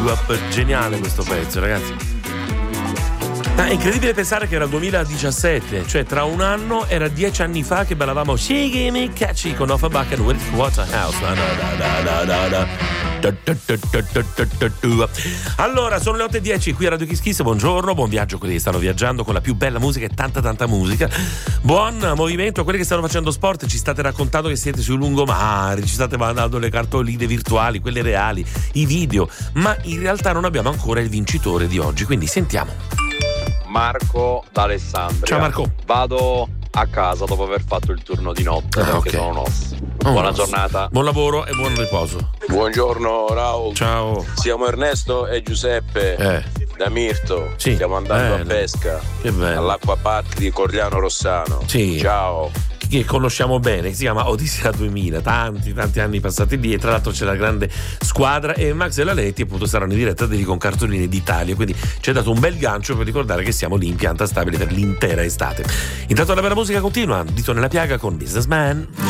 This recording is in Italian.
Geniale questo pezzo, ragazzi. È incredibile pensare che era il 2017, cioè tra un anno era 10 anni fa che ballavamo Shiggy Me Catchy con Offenbach and Waterhouse. Allora, sono le 8:10 qui a Radio Kiss Kiss. Buongiorno, buon viaggio a quelli che stanno viaggiando con la più bella musica e tanta musica. Buon movimento a quelli che stanno facendo sport. Ci state raccontando che siete sui lungomari, ci state mandando le cartoline virtuali, quelle reali, i video, ma in realtà non abbiamo ancora il vincitore di oggi, quindi sentiamo. Marco d'Alessandria. Ciao Marco. Vado a casa dopo aver fatto il turno di notte perché sono nosso. Buona giornata. Buon lavoro e buon riposo. Buongiorno Raul. Ciao. Siamo Ernesto e Giuseppe da Mirto. Sì. Stiamo andando a pesca. Che bello. All'acqua park di Corigliano Rossano. Sì. Ciao. Che conosciamo bene, che si chiama Odissea 2000, tanti anni passati lì, e tra l'altro c'è la grande squadra e Max e la Leti appunto saranno in diretta con Cartoline d'Italia, quindi ci ha dato un bel gancio per ricordare che siamo lì in pianta stabile per l'intera estate. Intanto la bella musica continua, Dito nella piaga con Businessman.